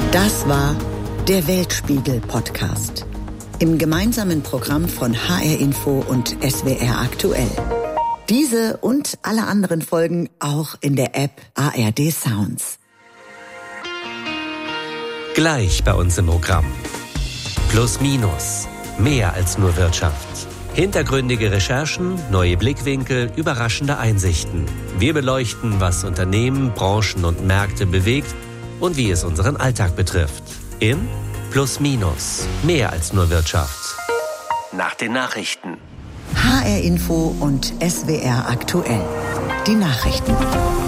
Das war der Weltspiegel-Podcast im gemeinsamen Programm von HR Info und SWR Aktuell. Diese und alle anderen Folgen auch in der App ARD Sounds. Gleich bei uns im Programm. Plus Minus. Mehr als nur Wirtschaft. Hintergründige Recherchen, neue Blickwinkel, überraschende Einsichten. Wir beleuchten, was Unternehmen, Branchen und Märkte bewegt und wie es unseren Alltag betrifft. In Plus Minus. Mehr als nur Wirtschaft. Nach den Nachrichten. HR Info und SWR Aktuell. Die Nachrichten.